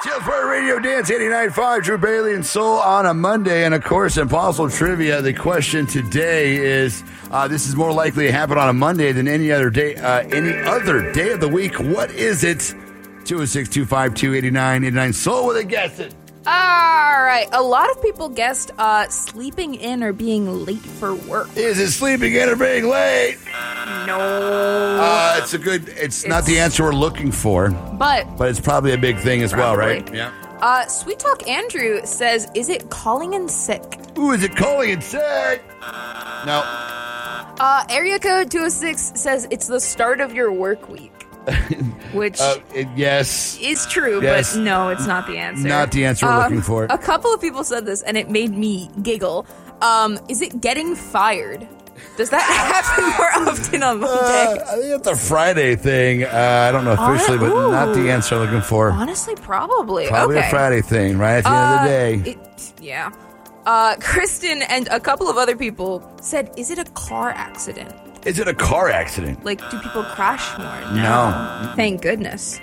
Jailsport Radio Dance 89.5, Drew Bailey and Soul on a Monday. And of course, Impossible Trivia. The question today is, this is more likely to happen on a Monday than any other day of the week. What is it? 206-252-8989. Soul with a guess it. All right. A lot of people guessed sleeping in or being late for work. Is it sleeping in or being late? No. It's not the answer we're looking for. But it's probably a big thing as well, right? Yeah. Sweet Talk Andrew says, is it calling in sick? Ooh, is it calling in sick? No. Area code 206 says it's the start of your work week. Which yes is true, yes. But no, it's not the answer. Not the answer we're looking for. A couple of people said this, and it made me giggle. Is it getting fired? Does that happen more often on Monday? I think it's a Friday thing. I don't know officially, but not the answer I'm looking for. Honestly, probably. Probably a Friday thing, right? At the end of the day. Yeah. Kristen and a couple of other people said, is it a car accident? Is it a car accident? Like, do people crash more? No. Thank goodness.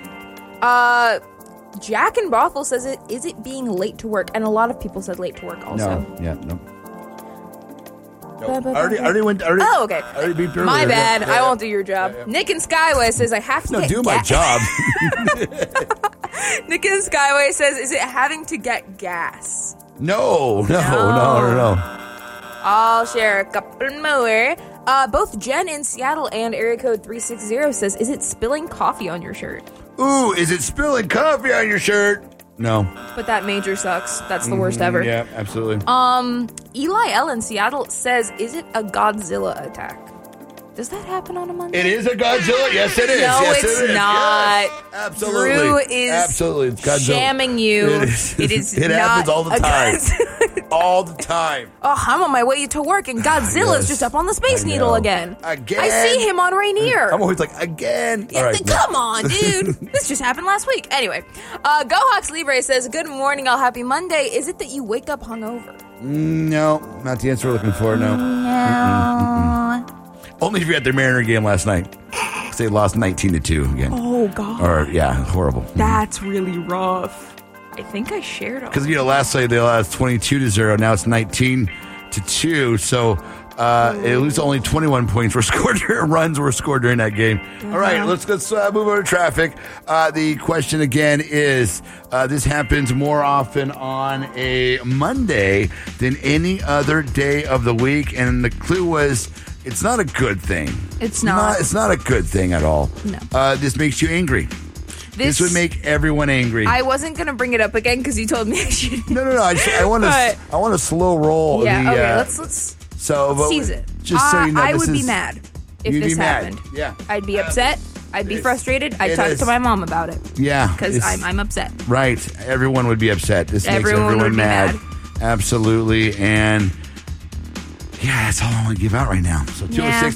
Jack in Bothell says, is it being late to work? And a lot of people said late to work also. No. Yeah, no. I already went. Oh, okay. I already beat earlier. My bad. Yeah. I won't do your job. Yeah. Nick in Skyway says, I have to get my job. Nick in Skyway says, is it having to get gas? No. I'll share a couple more. Both Jen in Seattle and area code 360 says, is it spilling coffee on your shirt? Ooh, is it spilling coffee on your shirt? No. But that major sucks. That's the worst ever. Yeah, absolutely. Eli L in Seattle says, is it a Godzilla attack? Does that happen on a Monday? It is a Godzilla. Yes, it is. No, yes, it's it is. not. Yes, absolutely. Drew is absolutely. It's Godzilla. shamming you. It is it not happens all the time. all the time. Oh, I'm on my way to work, and Godzilla's just up on the Space Needle again. I see him on Rainier. I'm always like, again? Yeah, come on, dude. This just happened last week. Anyway, Go Hawks Libre says, good morning, all happy Monday. Is it that you wake up hungover? No, not the answer we're looking for, no. Only if you had their Mariner game last night. They lost 19-2 again. Oh, God. Or, yeah, horrible. That's really rough. I think I shared all. Because, last night they lost 22-0. Now it's 19-2. So, at least only 21 points were scored, runs were scored during that game. All right, let's move over to traffic. The question again is, this happens more often on a Monday than any other day of the week. And the clue was, it's not a good thing. It's not. It's not a good thing at all. No. This makes you angry. This would make everyone angry. I wasn't going to bring it up again because you told me I should. No. I want a slow roll. Yeah, okay. Let's seize it. Just so you know, I would be mad if this happened. Yeah. I'd be upset. I'd be frustrated. I'd talk to my mom about it. Yeah. Because I'm upset. Right. Everyone would be upset. This makes everyone mad. Absolutely. And yeah, that's all I want to give out right now. So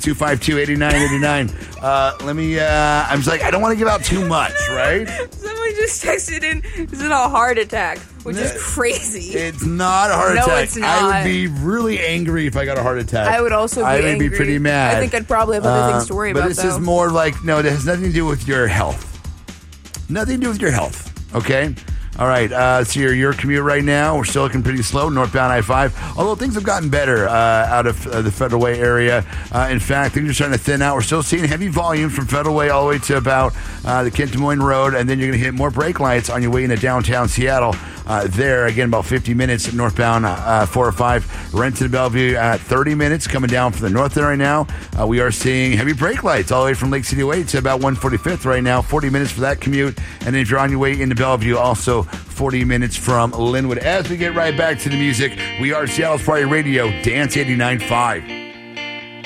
206-252-8989. Let me, I'm just like, I don't want to give out too much, right? Someone just texted in, is it a heart attack? Which is crazy. It's not a heart attack. No, it's not. I would be really angry if I got a heart attack. I would also be angry. I would be pretty mad. I think I'd probably have other things to worry about, But this is more like, no, it has nothing to do with your health. Nothing to do with your health, okay? All right, so your commute right now, we're still looking pretty slow, northbound I-5, although things have gotten better out of the Federal Way area. In fact, things are starting to thin out. We're still seeing heavy volume from Federal Way all the way to about the Kent-Des Moines Road, and then you're going to hit more brake lights on your way into downtown Seattle. There, again, about 50 minutes northbound 405, Renton to Bellevue at 30 minutes coming down from the north end right now. We are seeing heavy brake lights all the way from Lake City Way to about 145th right now, 40 minutes for that commute. And then if you're on your way into Bellevue, also 40 minutes from Linwood. As we get right back to the music, we are Seattle's Party Radio, Dance 89.5.